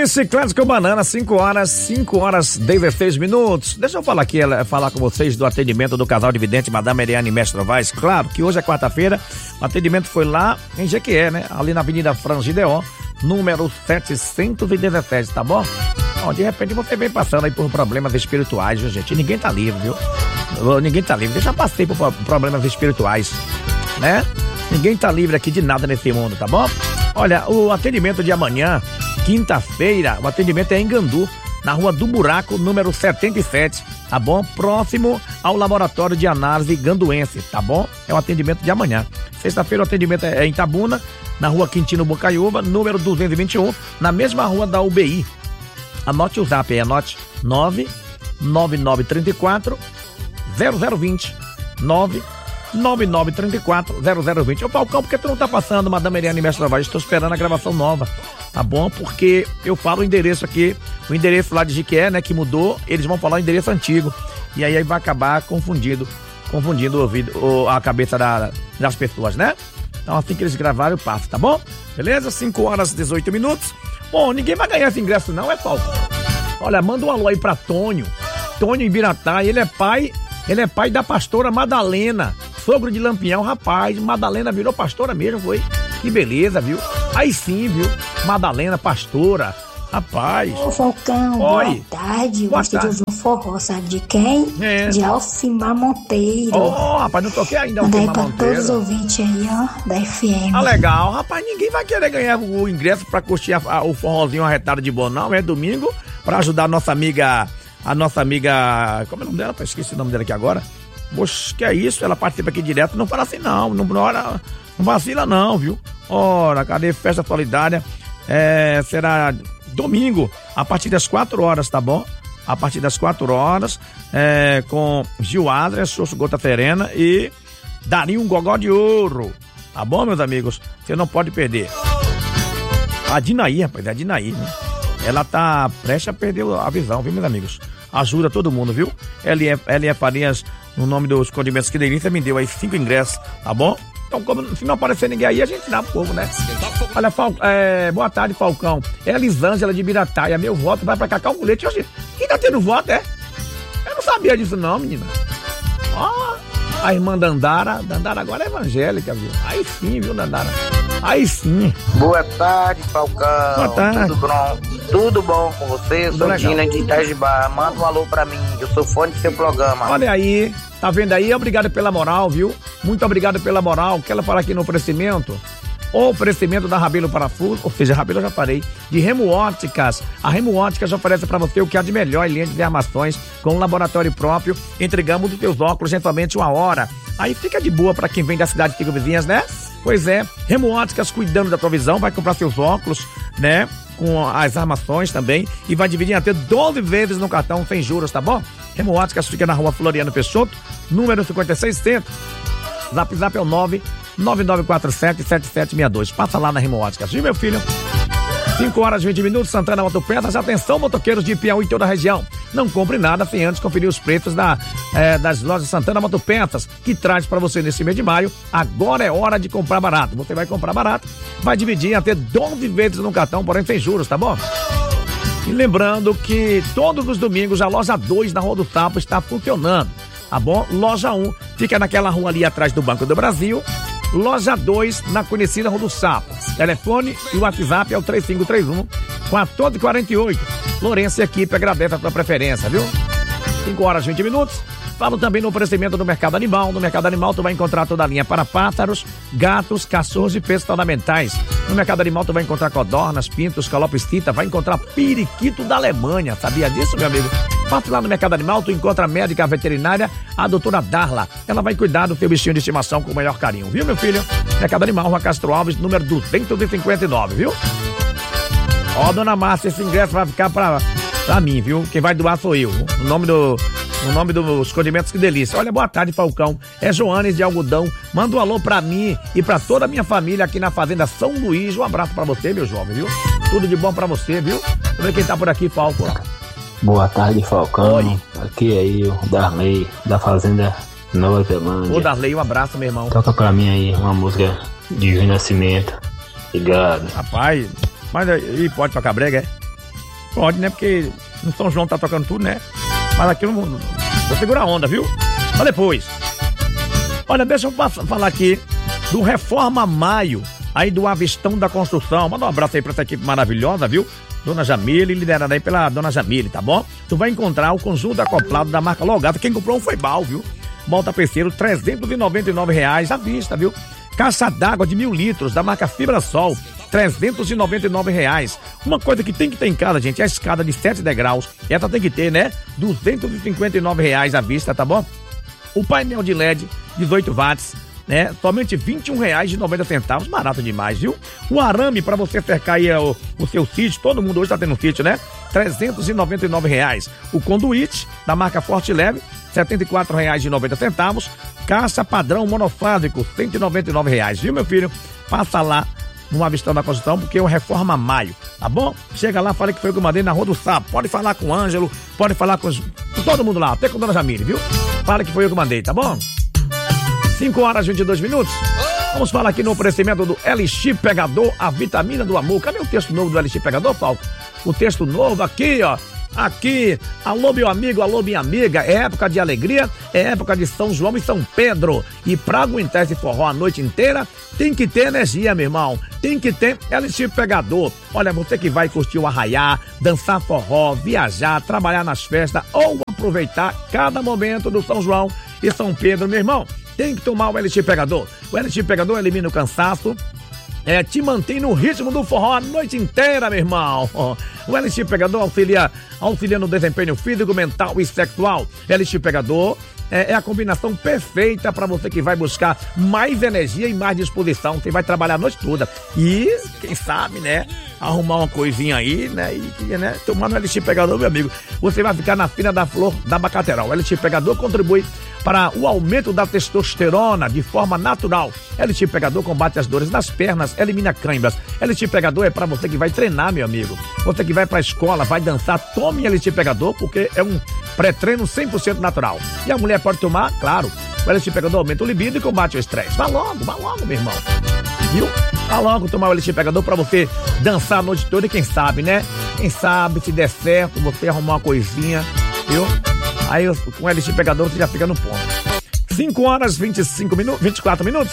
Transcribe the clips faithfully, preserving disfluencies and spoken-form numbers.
Bicicletas com Banana, cinco horas, cinco horas, dezesseis minutos. Deixa eu falar aqui, falar com vocês do atendimento do casal de vidente, Madame Eriane Mestre Novaes. Claro que hoje é quarta-feira, o atendimento foi lá em Jequié, né? Ali na Avenida Frangideó, número setecentos e dezessete, tá bom? Ó, de repente você vem passando aí por problemas espirituais, viu, gente? Ninguém tá livre, viu? Ninguém tá livre. Eu já passei por problemas espirituais, né? Ninguém tá livre aqui de nada nesse mundo, tá bom? Olha, o atendimento de amanhã, quinta-feira, o atendimento é em Gandu, na Rua do Buraco, número setenta e sete, tá bom? Próximo ao Laboratório de Análise Ganduense, tá bom? É o atendimento de amanhã. Sexta-feira o atendimento é em Itabuna, na Rua Quintino Bocaiúva, número duzentos e vinte e um, na mesma rua da U B I. Anote o zap aí, anote nove nove nove três quatro zero zero dois zero, nove nove nove três quatro zero zero dois zero. Ô Falcão, por que tu não tá passando, Madame Eriane Mestre Novaes? Estou esperando a gravação nova, tá bom? Porque eu falo o endereço aqui, o endereço lá de Jequié, né, que mudou, eles vão falar o endereço antigo, e aí vai acabar confundindo, confundindo o ouvido, o, a cabeça da, das pessoas, né? Então assim que eles gravarem eu passo, tá bom? Beleza? cinco horas e dezoito minutos. Bom, ninguém vai ganhar esse ingresso não, é Falcão? Olha, manda um alô aí pra Tônio, Tônio Ibiratá, ele é pai, ele é pai da pastora Madalena, sogro de Lampião. Rapaz, Madalena virou pastora mesmo, foi? Que beleza, viu? Aí sim, viu? Madalena, pastora. Rapaz. Ô, Falcão, Oi. boa tarde. Boa Gostei tarde. de ouvir um forró, sabe de quem? É. De Alcimar Monteiro. Ô, oh, rapaz, não toquei ainda o Manda aí tema pra Monteiro. todos os ouvintes aí, ó, da F M. Ah, legal. Rapaz, ninguém vai querer ganhar o ingresso pra curtir a, a, o forrozinho arretado de bom, não. É domingo, pra ajudar a nossa amiga, a nossa amiga, como é o nome dela? Pô, esqueci o nome dela aqui agora. Poxa, que é isso? Ela participa aqui direto. Não fala assim, não. Não, não, não vacila, não, viu? Ora, cadê Festa Solidária? É, será domingo, a partir das quatro horas, tá bom? A partir das quatro horas, é, com Gil Adria, Xoxo Gota Serena e Darinho um Gogó de Ouro. Tá bom, meus amigos? Você não pode perder. A Dinaí, rapaz, é a Dinaí, né? Ela tá prestes a perder a visão, viu, meus amigos? Ajuda todo mundo, viu? L E Farias, no nome dos Condimentos Que Delícia, me deu aí cinco ingressos, tá bom? Então, como, se não aparecer ninguém aí, a gente dá pro povo, né? Olha, Fal, é, boa tarde, Falcão. É a Lisângela de Birataia. Meu voto vai pra Cacau Mulete. Hoje, quem tá tendo voto, é? Eu não sabia disso, não, menina. Ó, a irmã Dandara. Dandara agora é evangélica, viu? Aí sim, viu, Dandara? Aí sim. Boa tarde, Falcão. Boa tarde. Tudo bom? Tudo bom com você? Eu Tudo sou legal. Dina de Itajibá. Manda um alô pra mim. Eu sou fã de seu programa. Olha aí, tá vendo aí? Obrigado pela moral, viu? Muito obrigado pela moral. Quero falar aqui no oferecimento. O oferecimento da Rabelo Parafuso, ou seja, Rabelo eu já falei, de Remo Óticas. A Remo Óticas oferece para você o que há de melhor em linha de armações, com um laboratório próprio. Entregamos os teus óculos em somente uma hora. Aí fica de boa para quem vem da cidade de vizinhas, né? Pois é, Remo Óticas cuidando da tua visão, vai comprar seus óculos, né? Com as armações também, e vai dividir até doze vezes no cartão sem juros, tá bom? Remo Óticas fica na Rua Floriano Peixoto, número cinquenta e seis centro. Zap Zap é o nove nove nove quatro sete sete sete seis dois. Passa lá na Remo Óticas, viu, meu filho? cinco horas e vinte minutos, Santana Motopeças. Atenção, motoqueiros de Piauí e toda a região. Não compre nada sem antes conferir os preços da, é, das lojas Santana Motopeças, que traz para você nesse mês de maio. Agora é hora de comprar barato. Você vai comprar barato, vai dividir até doze vezes no cartão, porém sem juros, tá bom? E lembrando que todos os domingos a loja dois na Rua do Sapo está funcionando, tá bom? Loja um fica naquela rua ali atrás do Banco do Brasil. Loja dois, na conhecida Rua do Sapo. Telefone e o WhatsApp é o três cinco três um, quatro quatro oito. Lourenço e equipe agradece a sua preferência, viu? cinco horas e vinte minutos. Falo também no oferecimento do Mercado Animal. No Mercado Animal tu vai encontrar toda a linha para pássaros, gatos, cachorros e peixes ornamentais. No Mercado Animal tu vai encontrar codornas, pintos, calopsita, vai encontrar periquito da Alemanha. Sabia disso, meu amigo? Passe lá no Mercado Animal, tu encontra a médica veterinária, a doutora Darla. Ela vai cuidar do teu bichinho de estimação com o melhor carinho, viu, meu filho? Mercado Animal, Rua Castro Alves, número duzentos e cinquenta e nove, viu? Ó, dona Márcia, esse ingresso vai ficar pra, pra mim, viu? Quem vai doar sou eu. No nome do... No nome dos Condimentos Que Delícia. Olha, boa tarde, Falcão. É Joanes de Algodão. Manda um alô pra mim e pra toda a minha família aqui na Fazenda São Luís. Um abraço pra você, meu jovem, viu? Tudo de bom pra você, viu? Deixa eu ver quem tá por aqui, Falcão. Boa tarde, Falcão. Oi. Aqui aí o Darley, da Fazenda Nova Zelândia. Ô, Darley, um abraço, meu irmão. Toca pra mim aí uma música de Renascimento. Obrigado. Rapaz, mas aí pode tocar brega, é? Pode, né? Porque no São João tá tocando tudo, né? Mas aqui eu não vou, vou segurar a onda, viu? Só depois. Olha, deixa eu falar aqui do Reforma Maio, aí do Avistão da Construção. Manda um abraço aí pra essa equipe maravilhosa, viu? Dona Jamile, liderada aí pela Dona Jamile, tá bom? Tu vai encontrar o conjunto acoplado da marca Logata. Quem comprou um foi bal, viu? Bom tapeceiro, trezentos e noventa e nove reais à vista, viu? Caixa d'água de mil litros da marca Fibra Sol, trezentos e noventa e nove reais. Uma coisa que tem que ter em casa, gente, é a escada de sete degraus. Essa tem que ter, né? duzentos e cinquenta e nove reais à vista, tá bom? O painel de L E D, dezoito watts, né? Somente vinte e um reais e noventa centavos, barato demais, viu? O arame para você cercar aí o, o seu sítio, todo mundo hoje tá tendo sítio, né? trezentos e noventa e nove reais. O conduíte da marca Forte Leve, setenta e quatro reais e noventa centavos. Caixa padrão monofásico, cento e noventa e nove reais, viu, meu filho? Passa lá no Avistão da Construção, porque é o Reforma Maio, tá bom? Chega lá, fala que foi o que eu mandei na Rua do Sapo. Pode falar com o Ângelo, pode falar com, os, com todo mundo lá, até com a Dona Jamile, viu? Fala que foi eu que mandei, tá bom? cinco horas e vinte e dois minutos. Vamos falar aqui no oferecimento do Elixir Pegador, a vitamina do amor. Cadê o texto novo do Elixir Pegador, Falco? O texto novo aqui, ó. Aqui, alô meu amigo, alô minha amiga, é época de alegria, é época de São João e São Pedro. E pra aguentar esse forró a noite inteira, tem que ter energia, meu irmão. Tem que ter Elixir Pegador. Olha, você que vai curtir o arraiá, dançar forró, viajar, trabalhar nas festas ou aproveitar cada momento do São João e São Pedro, meu irmão, tem que tomar o Elixir Pegador. O Elixir Pegador elimina o cansaço, É, te mantém no ritmo do forró a noite inteira, meu irmão. O Elixir Pegador auxilia, auxilia no desempenho físico, mental e sexual. Elixir Pegador é, é a combinação perfeita para você que vai buscar mais energia e mais disposição. Você vai trabalhar a noite toda. E, quem sabe, né, arrumar uma coisinha aí, né, e né, tomar no Elixir Pegador, meu amigo. Você vai ficar na fina da flor da abacateral. O Elixir Pegador contribui para o aumento da testosterona de forma natural. Elixir Pegador combate as dores nas pernas, elimina cãibras. Elixir Pegador é para você que vai treinar, meu amigo. Você que vai pra escola, vai dançar, tome Elixir Pegador, porque é um pré-treino cem por cento natural. E a mulher pode tomar, claro, o Elixir Pegador aumenta o libido e combate o estresse. Vá logo, vá logo, meu irmão. Viu? Vá logo tomar o Elixir Pegador pra você dançar a noite toda e quem sabe, né? Quem sabe, se der certo, você arrumar uma coisinha, viu? Aí com o Elixir Pegador você já fica no ponto. cinco horas e vinte e cinco minutos, vinte e quatro minutos.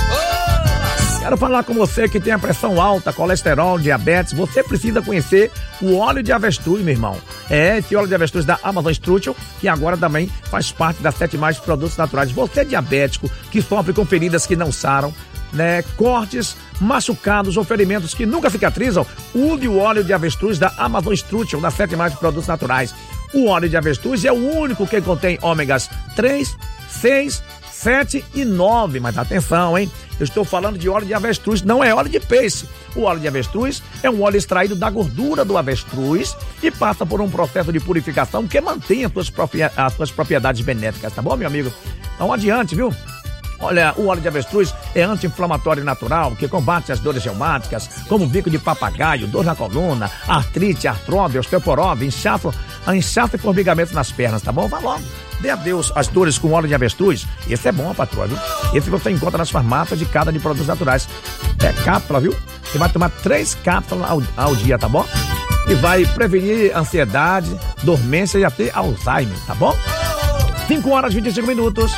Quero falar com você que tem a pressão alta, colesterol, diabetes. Você precisa conhecer o óleo de avestruz, meu irmão. É esse óleo de avestruz da Amazon Structure, que agora também faz parte das sete mais produtos naturais. Você é diabético, que sofre com feridas que não saram, né, cortes, machucados ou ferimentos que nunca cicatrizam, use o óleo de avestruz da Amazon Structure, das sete mais produtos naturais. O óleo de avestruz é o único que contém ômegas três, seis, sete e nove. Mas atenção, hein? Eu estou falando de óleo de avestruz, não é óleo de peixe. O óleo de avestruz é um óleo extraído da gordura do avestruz e passa por um processo de purificação que mantém as suas, propria- as suas propriedades benéficas, tá bom, meu amigo? Então adiante, viu? Olha, o óleo de avestruz é anti-inflamatório natural, que combate as dores reumáticas, como bico de papagaio, dor na coluna, artrite, artrose, osteoporose, inchaço, inchaço e formigamento nas pernas, tá bom? Vá logo. Dê adeus às dores com óleo de avestruz. Esse é bom, patroa, viu? Esse você encontra nas farmácias de cada de produtos naturais. É cápsula, viu? Você vai tomar três cápsulas ao, ao dia, tá bom? E vai prevenir ansiedade, dormência e até Alzheimer, tá bom? cinco horas e vinte e cinco minutos.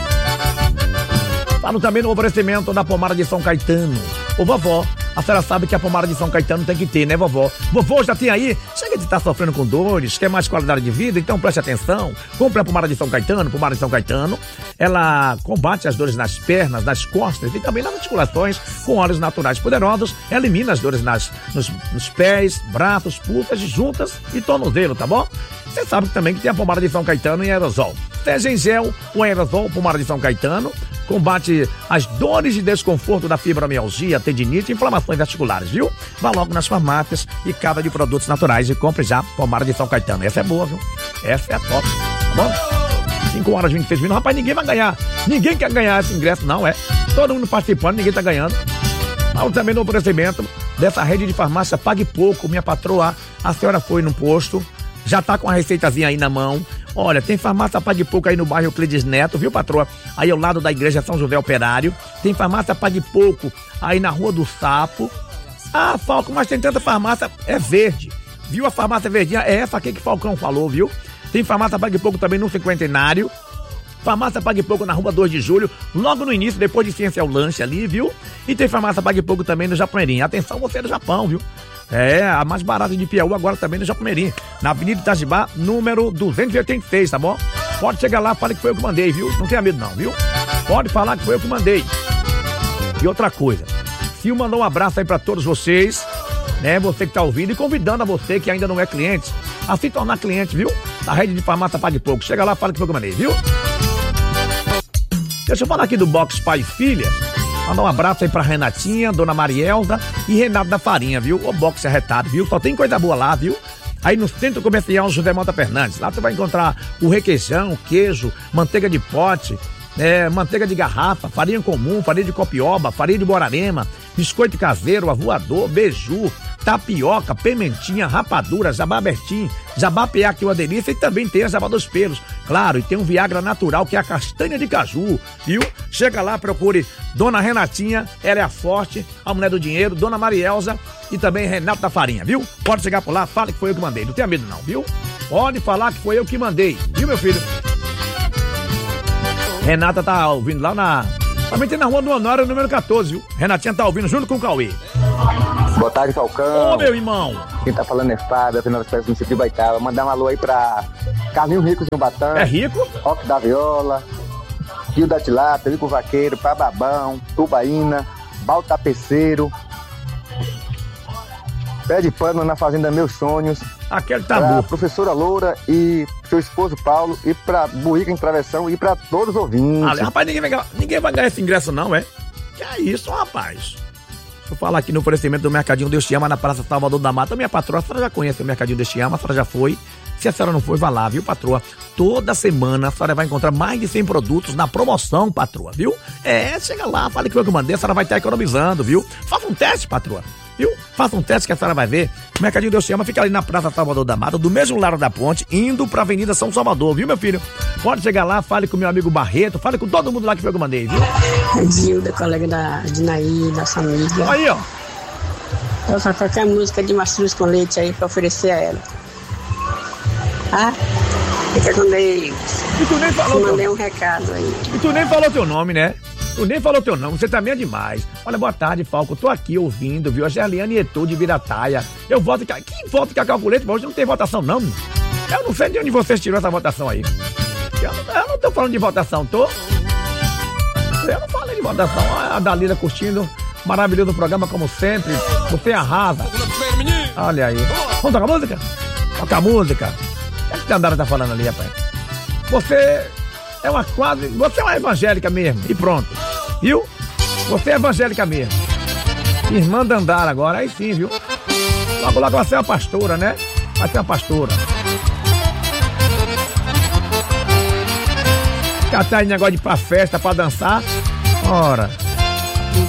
Falo também no oferecimento da pomada de São Caetano. Ô vovó, a senhora sabe que a pomada de São Caetano tem que ter, né, vovó? Vovô já tem aí? Chega de estar sofrendo com dores, quer mais qualidade de vida? Então preste atenção. Compre a pomada de São Caetano. Pomada de São Caetano, ela combate as dores nas pernas, nas costas e também nas articulações com óleos naturais poderosos. Elimina as dores nas, nos, nos pés, braços, pulsas, juntas e tornozelo, tá bom? Você sabe também que tem a pomada de São Caetano em aerosol. Seja em gel ou aerosol, pomada de São Caetano combate as dores e desconforto da fibromialgia, tendinite e inflamações articulares, viu? Vá logo nas farmácias e cada de produtos naturais e compre já pomada de São Caetano. Essa é boa, viu? Essa é a top, tá bom? cinco horas e vinte e seis minutos. Rapaz, ninguém vai ganhar. Ninguém quer ganhar esse ingresso, não, é? Todo mundo participando, ninguém tá ganhando. Falo também no oferecimento dessa rede de farmácia Pague Pouco. Minha patroa, a senhora foi no posto, já tá com a receitazinha aí na mão. Olha, tem farmácia Pague Pouco aí no bairro Euclides Neto, viu, patroa? Aí ao lado da igreja São José Operário. Tem farmácia Pague Pouco aí na Rua do Sapo. Ah, Falco, mas tem tanta farmácia. É verde. viu? A farmácia Verdinha é essa aqui que Falcão falou, viu? Tem farmácia Pague Pouco também no Cinquentenário. Farmácia Pague Pouco na rua dois de julho, logo no início, depois de Ciência ao Lanche ali, viu? E tem farmácia Pague Pouco também no Japoeirinho. Atenção, você é do Japão, viu? É, a mais barata de Piauí agora também no Japoeirinho. Na Avenida Itajibá, número duzentos e oitenta e seis, tá bom? Pode chegar lá, fale que foi eu que mandei, viu? Não tenha medo não, viu? Pode falar que foi eu que mandei. E outra coisa, Sil mandou um abraço aí pra todos vocês, né? Você que tá ouvindo e convidando a você que ainda não é cliente a se tornar cliente, viu? Da rede de farmácia Pague Pouco. Chega lá, fala que foi eu que mandei, viu? Deixa eu falar aqui do Box Pai e Filha. Mandar um abraço aí pra Renatinha, Dona Marielza e Renato da Farinha, viu? O box é retado, viu? Só tem coisa boa lá, viu? Aí no Centro Comercial José Mota Fernandes. Lá você vai encontrar o requeijão, queijo, manteiga de pote, é, manteiga de garrafa, farinha comum, farinha de copioba, farinha de borarema, biscoito caseiro, avoador, beiju, tapioca, pimentinha, rapadura, jabá abertinho, jabá piá, que é uma delícia, e também tem a jabá dos pelos. Claro, e tem um Viagra natural, que é a castanha de caju, viu? Chega lá, procure Dona Renatinha, ela é a forte, a mulher do dinheiro, Dona Marielza e também Renato da Farinha, viu? Pode chegar por lá, fala que foi eu que mandei, não tenha medo não, viu? Pode falar que foi eu que mandei, viu, meu filho? Renata tá ouvindo lá na... Também tem na rua do Honório, número quatorze, viu? Renatinha tá ouvindo junto com o Cauê. Boa tarde, Falcão. Ô, meu irmão. Quem tá falando é Fábio, afinal das peças do município de Baitava. Mandar um alô aí pra Carlinho Rico de Umbatã. É rico? Roque da Viola, Rio da Tilápia, Rico Vaqueiro, Pababão, Tubaína, Baltapeceiro, Pé de Pano na Fazenda Meus Sonhos. Aquele tabu. Pra professora Loura e seu esposo Paulo, e pra Burrica em Travessão e pra todos os ouvintes. Ah, rapaz, ninguém vai, ninguém vai ganhar esse ingresso não, é? Que é isso, rapaz? Deixa eu falar aqui no oferecimento do Mercadinho Deus Te Ama, na Praça Salvador da Mata. Minha patroa, a senhora já conhece o Mercadinho Deus Te Ama, a senhora já foi. Se a senhora não foi, vá lá, viu, patroa? Toda semana a senhora vai encontrar mais de cem produtos na promoção, patroa, viu? É, chega lá, fale que foi o que eu mandei, a senhora vai estar economizando, viu? Faça um teste, patroa, viu? Faça um teste que a senhora vai ver. O Mercadinho Deus Te Ama fica ali na Praça Salvador da Mata, do mesmo lado da ponte, indo pra Avenida São Salvador, viu, meu filho? Pode chegar lá, fale com o meu amigo Barreto, fale com todo mundo lá que foi o que eu mandei, viu? Gilda, colega da Dinaí, da família. Aí, ó. Eu só qualquer música de mastruz com leite aí pra oferecer a ela. Ah, fica com Deus. E tu nem falou Eu mandei teu... um recado aí. E tu nem falou teu nome, né? Tu nem falou teu nome, você também é demais. Olha, boa tarde, Falco. Eu tô aqui ouvindo, viu? A Gerliane Etu de Virataia. Eu voto que... Que voto que a calculete? Hoje não tem votação, não. Eu não sei de onde vocês tirou essa votação aí. Eu não, eu não tô falando de votação, tô? Eu não falei de votação. A Dalila curtindo. Maravilhoso programa, como sempre. Você arrasa. Olha aí. Vamos tocar música? Tocar música. O que é que a Andara tá falando ali, rapaz? Você é uma quase... Você é uma evangélica mesmo. E pronto. Viu? Você é evangélica mesmo. Irmã da Andara agora. Aí sim, viu? Logo, logo vai ser uma pastora, né? Vai ser uma pastora. Catar aí negócio de ir pra festa, pra dançar. Ora...